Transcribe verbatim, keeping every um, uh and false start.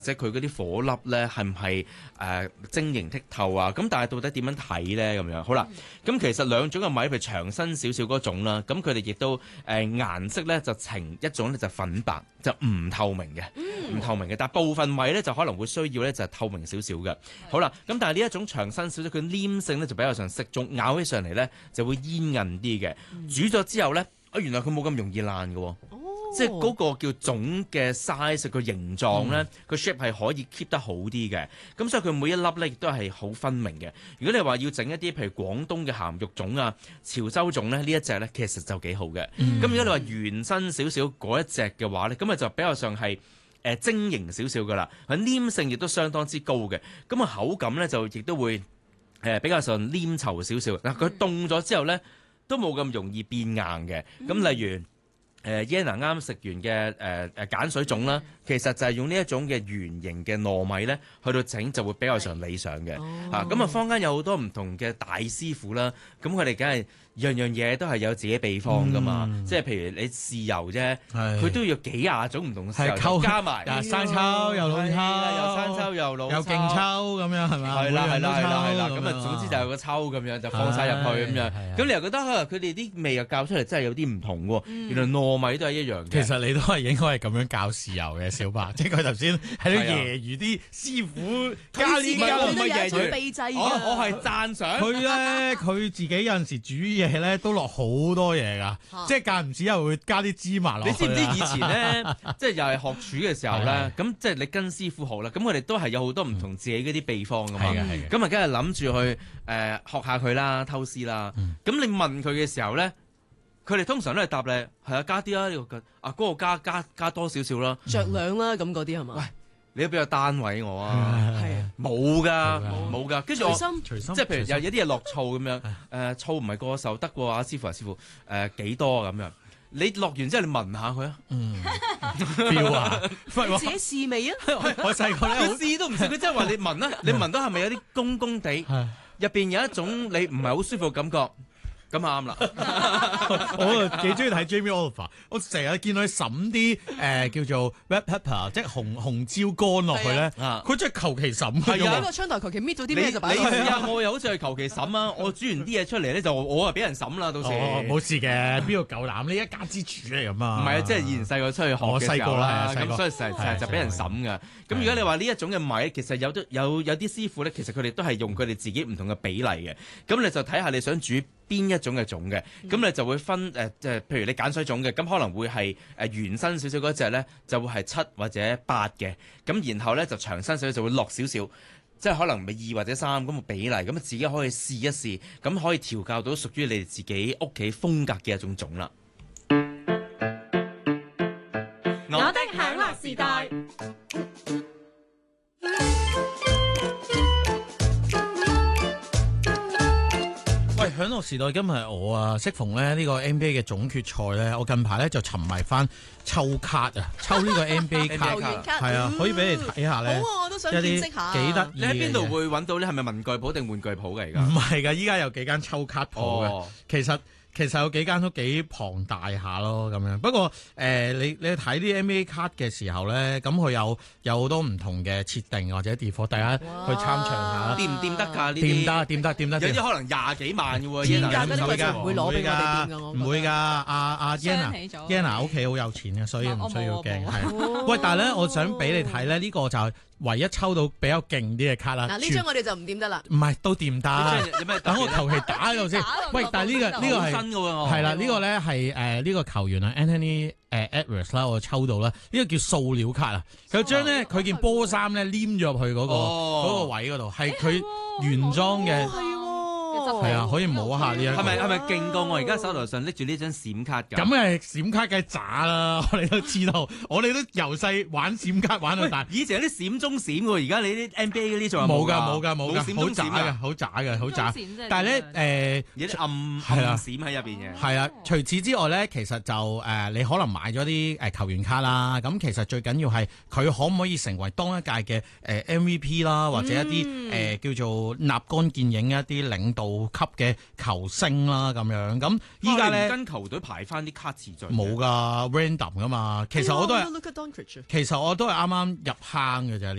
即係佢嗰啲火粒咧係唔係誒晶瑩剔透啊？咁但係到底點樣睇咧？咁樣好啦，咁其實兩種嘅米，譬如長身少少嗰種啦，咁佢哋亦都誒、呃、顏色咧就呈一種咧就粉白，就唔透明嘅，唔、嗯、透明嘅。但係部分米咧就可能會需要咧就係透明少少嘅。好啦，咁但係呢一種長身少少，佢黏性咧就比較上適中，咬起上嚟咧就會煙韌啲嘅。嗯、煮咗之後咧，啊原來佢冇咁容易爛嘅喎。即係嗰個叫種嘅 size 個形狀咧，個 shape 係可以 keep 得好啲嘅。咁所以佢每一粒咧亦都係好分明嘅。如果你話要整一啲譬如廣東嘅鹹肉粽啊、潮州粽咧，呢一隻咧其實就幾好嘅。咁、嗯、如果你話原身少少嗰一隻嘅話咧，咁啊就比較上係誒晶瑩少少噶啦，佢黏性亦都相當之高嘅。咁啊口感咧就亦都會誒比較上黏稠少少。嗱佢凍咗之後咧都冇咁容易變硬嘅。咁例如。誒 Yana 啱食完嘅誒誒鹼水粽啦，其實就係用呢一種嘅圓形嘅糯米咧，去到整就會比較上理想嘅。嚇咁啊，坊間有好多唔同嘅大師傅啦，咁佢哋梗係樣樣嘢都係有自己秘方噶嘛。嗯、即係譬如你豉油啫，佢都要幾廿種唔同豉油加埋， 生抽又老抽， 又生抽又老抽， 又勁抽咁樣係咪？ 係啦係啦係啦係啦，咁啊總之就有個抽咁樣就放晒入去咁樣。咁你又覺得可能佢哋啲味又教出嚟真係有啲唔同喎。原來糯糯米都係一樣嘅。 其實你都係應該係咁樣教豉油嘅，小白。即係佢頭先喺度揶揄啲師傅加呢加唔係揶揄秘製。 我我係讚賞佢咧，佢自己有陣時煮嘢咧都落好多嘢㗎，即係間唔時又會加啲芝麻落去。 你知唔知以前咧，即係又係學廚嘅時候咧，咁即係你跟師傅學啦，咁我哋都係有好多唔同自己嗰啲秘方㗎嘛。咁啊，梗係諗住去誒學下佢啦，偷師啦。咁你問佢嘅時候咧，佢哋通常都係答你係啊，加啲啦，呢個啊嗰個加加加多少少啦， 着量啦咁嗰啲係嘛？ 喂，你都俾個單位我啊，係啊，冇㗎，冇㗎。跟住我即係譬如有有啲嘢落醋咁樣，誒醋唔係過手得喎，阿師傅啊師傅誒幾多咁樣？你落完之後你聞下佢啊， 嗯，標啊， 自己試味啊！ 我細個咧， 佢試都唔試，佢真係話你聞啊，你聞到係咪有啲公公地？入邊有一種你唔係好舒服嘅感覺。咁啱啦！ 我幾中意睇 Jamie Oliver， 我成日見到佢揼啲誒叫做 red pepper， 即係紅紅椒乾落去咧，佢真係求其揼。 係啊，喺個窗台求其搣咗啲咩就擺落去。 你啊，我又好似係求其揼啊！我煮完啲嘢出嚟咧，就我啊俾人揼啦，到時。 哦，冇事嘅，邊度夠膽？你一家之主嚟咁啊！ 唔係啊，即係以前細個出去學嘅時候啦，咁所以成成日就俾人揼噶。咁如果你話呢一種嘅米，其實有啲有有啲師傅咧，其實佢哋都係用佢哋自己唔同嘅比例嘅。咁你就睇下你想煮邊一種嘅粽嘅，咁你就會分誒，即、呃、係譬如你鹼水粽嘅，咁可能會係誒原身少少嗰隻咧，就會係七或者八嘅，咁然後咧就長身少少就會落少少，即係可能咪二或者三咁嘅比例，咁自己可以試一試，咁可以調教到屬於你哋自己屋企風格嘅一種粽啦。 我的享樂時代。 喂，享樂時代今日我啊，適逢咧呢個 N B A 嘅總決賽咧，我近排咧就沉迷翻抽卡啊，抽呢個 N B A 卡，係啊，可以俾你睇下咧。 好啊，我都想見識下。 幾得意。 你喺邊度會揾到咧？係咪文具鋪定玩具鋪嘅而家？ 唔係㗎，依家有幾間抽卡鋪嘅， 哦、 其實。其實有幾間都幾龐大下咯，咁樣。不過誒、呃，你你睇啲 N B A 卡嘅時候咧，咁佢有有好多唔同嘅設定或者 default， 大家去參詳下。 掂唔掂得㗎？呢啲掂得，掂得，掂得。 有啲可能廿幾萬嘅喎。 天價嗰啲會㗎， 唔會攞俾我哋掂㗎， 唔會㗎。阿阿 Yana，Yana 屋企好有錢嘅，所以唔需要驚。係。喂，但係咧，我想俾你睇咧，呢、這個就係唯一抽到比較勁啲嘅卡啦。 嗱，呢張我哋就唔掂得啦。 唔係，都掂得。等我求其打喺度先。喂，但係呢個呢個係係啦。呢個咧係誒呢個球員啊 Anthony 誒 Edwards 啦，我抽到啦。呢個叫塑料卡啊，佢將咧佢件波衫咧黏咗入去嗰個嗰個位嗰度，係佢原裝嘅。係啊，可以摸下呢一個。 係咪係咪勁過我而家手頭上拎住呢張閃卡㗎？ 咁係閃卡嘅渣啦，我哋都知道，我哋都由細玩閃卡玩到大。 以前有啲閃中閃喎，而家你啲 N B A 嗰啲仲有冇㗎冇㗎冇㗎，好渣嘅，好渣嘅，好渣。但係咧誒， 有啲暗暗閃喺入邊嘅。 係啊，除此之外咧，其實就誒你可能買咗啲誒球員卡啦，咁其實最緊要係佢可唔可以成為當一屆嘅誒 M V P 啦，或者一啲誒叫做立竿見影一啲領導度級嘅球星啦咁樣。咁依家咧跟球隊排翻啲卡次序冇㗎 random 㗎嘛。其實我都係，其實我都係啱啱入坑嘅啫。